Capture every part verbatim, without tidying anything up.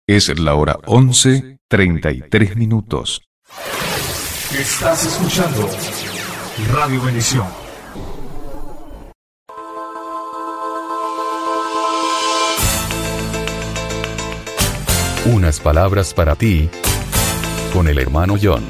Es la hora once, treinta y tres minutos. Estás escuchando Radio Bendición. Unas palabras para ti, con el hermano John.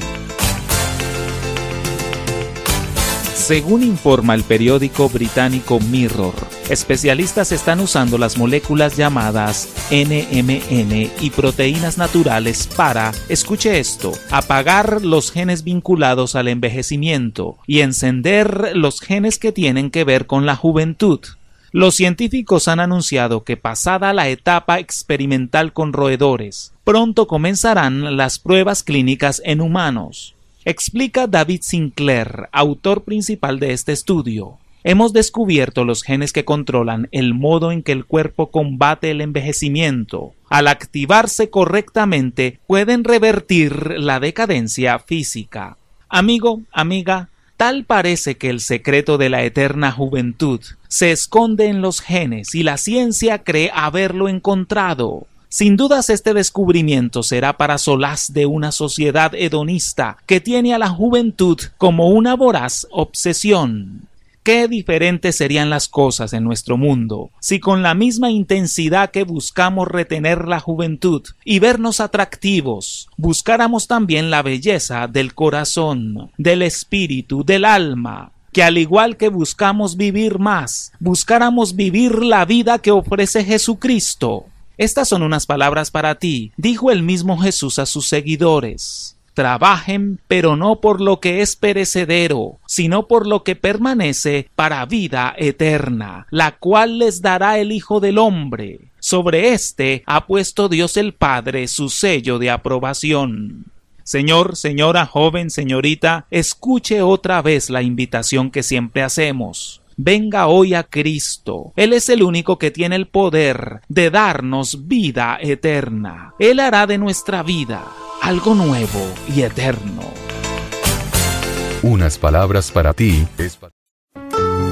Según informa el periódico británico Mirror, especialistas están usando las moléculas llamadas N M N y proteínas naturales para, escuche esto, apagar los genes vinculados al envejecimiento y encender los genes que tienen que ver con la juventud. Los científicos han anunciado que pasada la etapa experimental con roedores, pronto comenzarán las pruebas clínicas en humanos. Explica David Sinclair, autor principal de este estudio. Hemos descubierto los genes que controlan el modo en que el cuerpo combate el envejecimiento. Al activarse correctamente, pueden revertir la decadencia física. Amigo, amiga, tal parece que el secreto de la eterna juventud se esconde en los genes y la ciencia cree haberlo encontrado. Sin dudas este descubrimiento será para solaz de una sociedad hedonista que tiene a la juventud como una voraz obsesión. Qué diferentes serían las cosas en nuestro mundo si con la misma intensidad que buscamos retener la juventud y vernos atractivos, buscáramos también la belleza del corazón, del espíritu, del alma, que al igual que buscamos vivir más, buscáramos vivir la vida que ofrece Jesucristo. Estas son unas palabras para ti, dijo el mismo Jesús a sus seguidores. Trabajen, pero no por lo que es perecedero, sino por lo que permanece para vida eterna, la cual les dará el Hijo del Hombre. Sobre éste ha puesto Dios el Padre su sello de aprobación. Señor, señora, joven, señorita, escuche otra vez la invitación que siempre hacemos. Venga hoy a Cristo. Él es el único que tiene el poder de darnos vida eterna. Él hará de nuestra vida algo nuevo y eterno. Unas palabras para ti es para